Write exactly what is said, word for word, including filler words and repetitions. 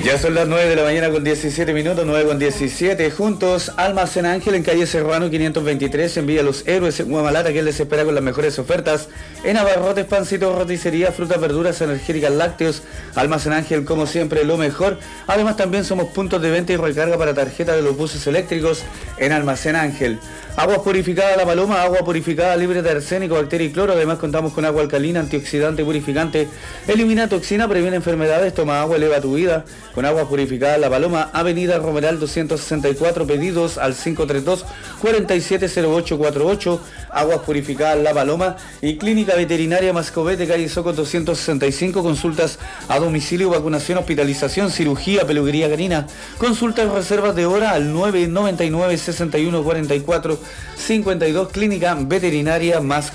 Ya son las nueve de la mañana con diecisiete minutos, nueve con diecisiete. Juntos, Almacén Ángel en calle Serrano quinientos veintitrés, en Villa Los Héroes, en Huamalata, que les espera con las mejores ofertas en abarrotes, pancitos, roticería, frutas, verduras, energéticas, lácteos. Almacén Ángel, como siempre, lo mejor. Además, también somos puntos de venta y recarga para tarjeta de los buses eléctricos en Almacén Ángel. Aguas purificadas La Paloma, agua purificada libre de arsénico, bacteria y cloro. Además, contamos con agua alcalina, antioxidante, purificante, elimina toxina, previene enfermedades, toma agua, eleva tu vida. Con agua purificada La Paloma, Avenida Romeral doscientos sesenta y cuatro, pedidos al cinco tres dos, cuatro siete cero ocho cuatro ocho. Aguas purificadas La Paloma. Y Clínica Veterinaria Mascovete, calle Soco doscientos sesenta y cinco, consultas a domicilio, vacunación, hospitalización, cirugía, peluquería canina. Consultas, reservas de hora al nueve nueve nueve, sesenta y uno cuarenta y cuatro cincuenta y dos. Clínica Veterinaria Mascovete.